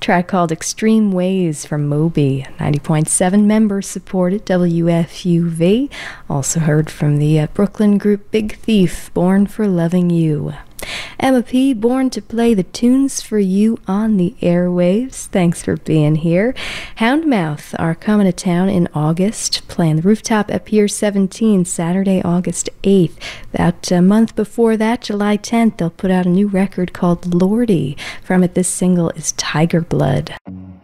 track called Extreme Ways from Moby, 90.7 members supported WFUV. Also heard from the Brooklyn group Big Thief, Born for Loving You. Emma P., born to play the tunes for you on the airwaves. Thanks for being here. Houndmouth are coming to town in August, playing the Rooftop at Pier 17, Saturday, August 8th. About a month before that, July 10th, they'll put out a new record called Lordy. From it, this single is Tiger Blood.